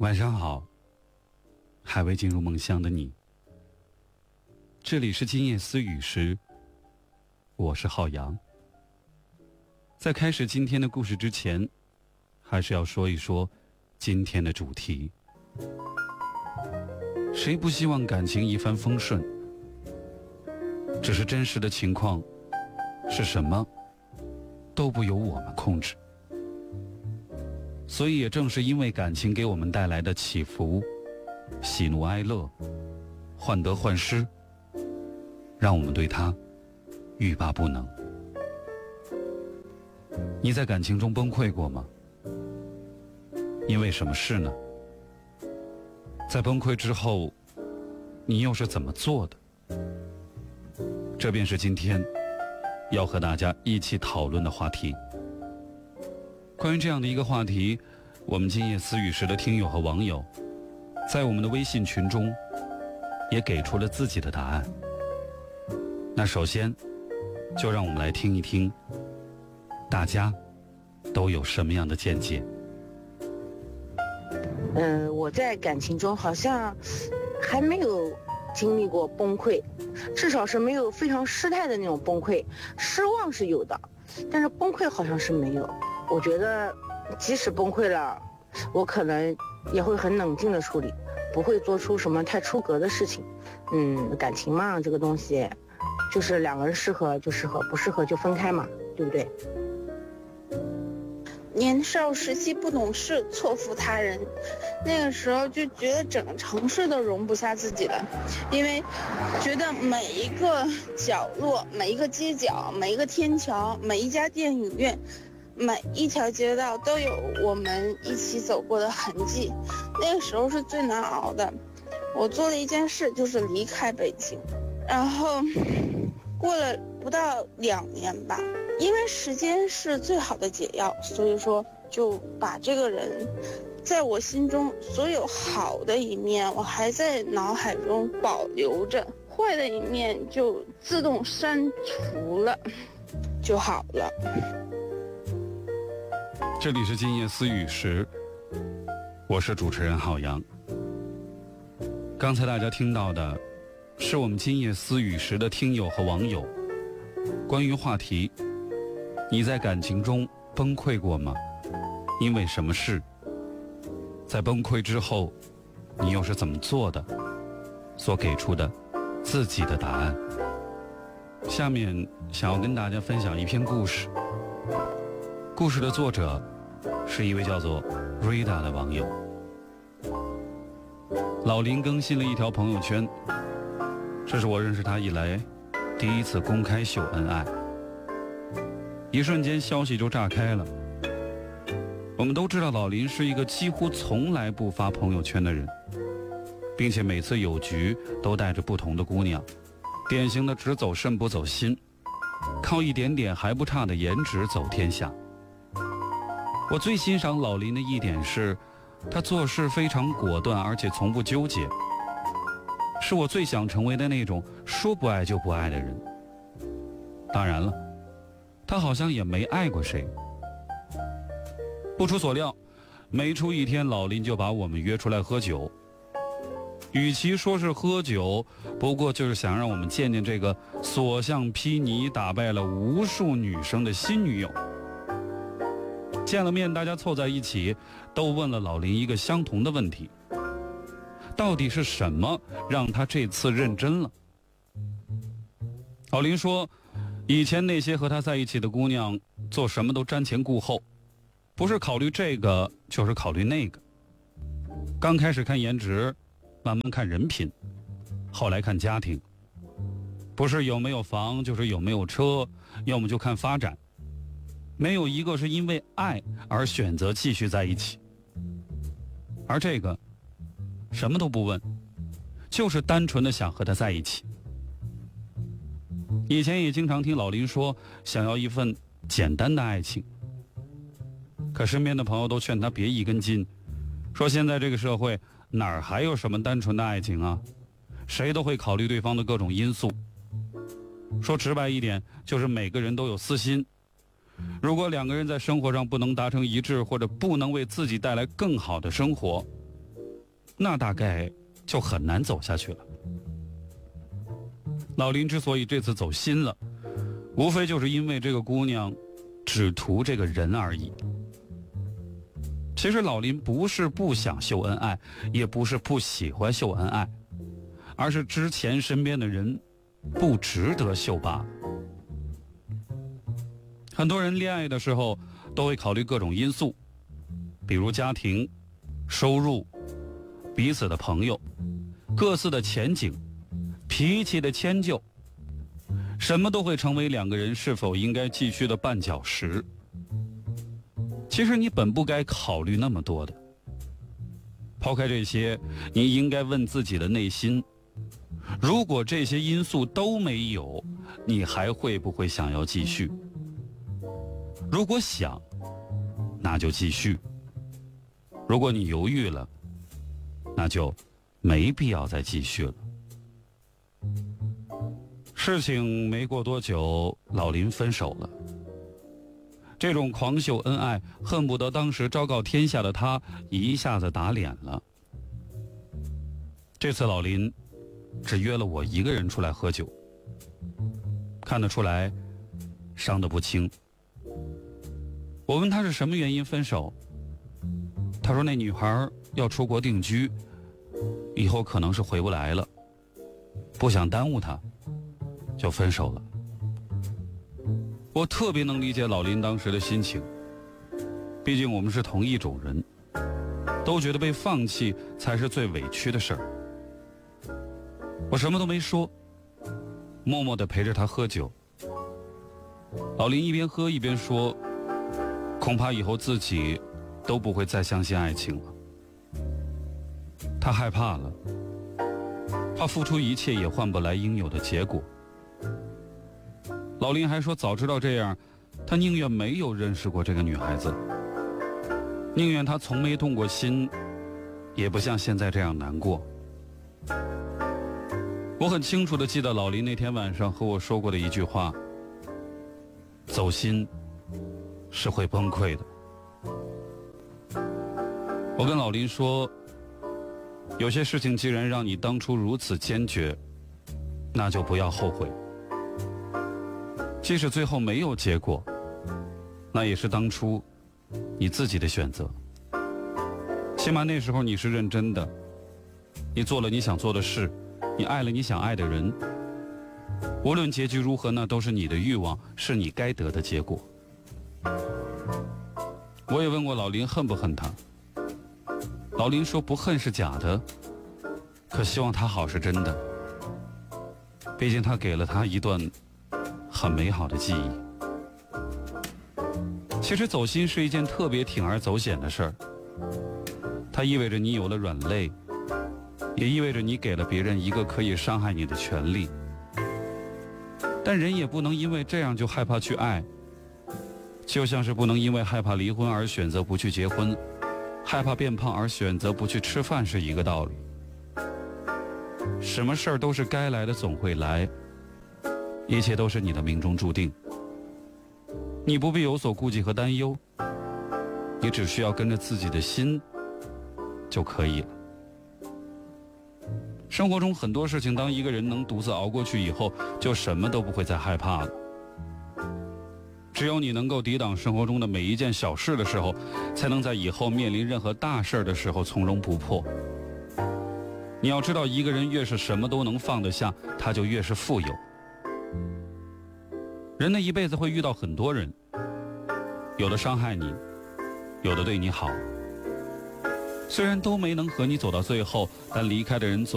晚上好，还未进入梦乡的你。这里是今夜思语时，我是浩洋。在开始今天的故事之前，还是要说一说今天的主题。谁不希望感情一帆风顺？只是真实的情况是什么，都不由我们控制。所以也正是因为感情给我们带来的起伏、喜怒哀乐、患得患失，让我们对它欲罢不能。你在感情中崩溃过吗？因为什么事呢？在崩溃之后，你又是怎么做的？这便是今天要和大家一起讨论的话题。关于这样的一个话题，我们今夜思语时的听友和网友在我们的微信群中也给出了自己的答案。那首先就让我们来听一听大家都有什么样的见解。 我在感情中好像还没有经历过崩溃，至少是没有非常失态的那种崩溃。失望是有的，但是崩溃好像是没有。我觉得即使崩溃了，我可能也会很冷静的处理，不会做出什么太出格的事情。感情嘛，这个东西就是两个人适合就适合，不适合就分开嘛，对不对？ 年少时期不懂事，错付他人，那个时候就觉得整个城市都容不下自己了，因为觉得每一个角落、每一个街角、每一个天桥、每一家电影院、每一条街道都有我们一起走过的痕迹。那个时候是最难熬的。我做的一件事就是离开北京，然后过了不到2年吧，因为时间是最好的解药，所以说就把这个人在我心中所有好的一面我还在脑海中保留着，坏的一面就自动删除了就好了。 这里是今夜思语时，我是主持人浩洋。刚才大家听到的是我们今夜思语时的听友和网友关于话题：你在感情中崩溃过吗？因为什么事？在崩溃之后，你又是怎么做的？所给出的自己的答案。下面想要跟大家分享一篇故事。故事的作者是一位叫做 Rita 的网友。老林更新了一条朋友圈，这是我认识他以来第一次公开秀恩爱。一瞬间消息就炸开了。我们都知道老林是一个几乎从来不发朋友圈的人，并且每次有局都带着不同的姑娘，典型的只走肾不走心，靠一点点还不差的颜值走天下。我最欣赏老林的一点是他做事非常果断，而且从不纠结，是我最想成为的那种说不爱就不爱的人。当然了，他好像也没爱过谁。不出所料，没出一天，老林就把我们约出来喝酒。与其说是喝酒，不过就是想让我们见见这个所向披靡、打败了无数女生的新女友。见了面，大家凑在一起，都问了老林一个相同的问题：到底是什么让他这次认真了？老林说，以前那些和他在一起的姑娘做什么都瞻前顾后，不是考虑这个就是考虑那个。刚开始看颜值，慢慢看人品，后来看家庭，不是有没有房就是有没有车，要么就看发展，没有一个是因为爱而选择继续在一起。而这个什么都不问，就是单纯的想和他在一起。以前也经常听老林说想要一份简单的爱情，可身边的朋友都劝他别一根筋，说现在这个社会哪儿还有什么单纯的爱情啊，谁都会考虑对方的各种因素。说直白一点，就是每个人都有私心，如果两个人在生活上不能达成一致，或者不能为自己带来更好的生活， 那大概就很难走下去了。老林之所以这次走心了，无非就是因为这个姑娘只图这个人而已。其实老林不是不想秀恩爱，也不是不喜欢秀恩爱，而是之前身边的人不值得秀罢了。很多人恋爱的时候都会考虑各种因素，比如家庭、收入、彼此的朋友、各自的前景、脾气的迁就，什么都会成为两个人是否应该继续的绊脚石。其实你本不该考虑那么多的。抛开这些，你应该问自己的内心，如果这些因素都没有，你还会不会想要继续？如果想，那就继续；如果你犹豫了，那就没必要再继续了。事情没过多久，老林分手了。这种狂秀恩爱，恨不得当时昭告天下的他一下子打脸了。这次老林只约了我一个人出来喝酒，看得出来伤得不轻。我问他是什么原因分手，他说那女孩要出国定居，以后可能是回不来了，不想耽误她，就分手了。我特别能理解老林当时的心情，毕竟我们是同一种人，都觉得被放弃才是最委屈的事儿。我什么都没说，默默地陪着他喝酒。老林一边喝一边说，恐怕以后自己都不会再相信爱情了。他害怕了，怕付出一切也换不来应有的结果。老林还说，早知道这样，他宁愿没有认识过这个女孩子，宁愿她从没动过心，也不像现在这样难过。我很清楚地记得老林那天晚上和我说过的一句话：走心是会崩溃的。我跟老林说，有些事情既然让你当初如此坚决，那就不要后悔。即使最后没有结果，那也是当初你自己的选择。起码那时候你是认真的，你做了你想做的事，你爱了你想爱的人。无论结局如何，那都是你的欲望，是你该得的结果。我也问过老林恨不恨他，老林说不恨是假的，可希望他好是真的。毕竟他给了他一段很美好的记忆。其实走心是一件特别铤而走险的事儿，它意味着你有了软肋，也意味着你给了别人一个可以伤害你的权利。但人也不能因为这样就害怕去爱，就像是不能因为害怕离婚而选择不去结婚，害怕变胖而选择不去吃饭是一个道理。什么事儿都是该来的总会来，一切都是你的命中注定。你不必有所顾忌和担忧，你只需要跟着自己的心就可以了。生活中很多事情，当一个人能独自熬过去以后，就什么都不会再害怕了。只有你能够抵挡生活中的每一件小事的时候，才能在以后面临任何大事的时候从容不迫。你要知道，一个人越是什么都能放得下，他就越是富有。人的一辈子会遇到很多人，有的伤害你，有的对你好。虽然都没能和你走到最后，但离开的人总